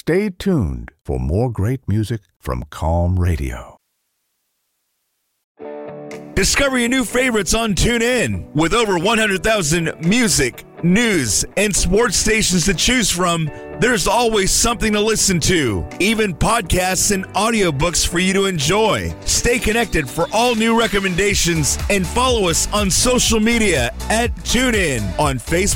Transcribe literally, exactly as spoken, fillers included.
Stay tuned for more great music from Calm Radio. Discover your new favorites on TuneIn. With over one hundred thousand music, news, and sports stations to choose from, there's always something to listen to. Even podcasts and audiobooks for you to enjoy. Stay connected for all new recommendations and follow us on social media at TuneIn on Facebook.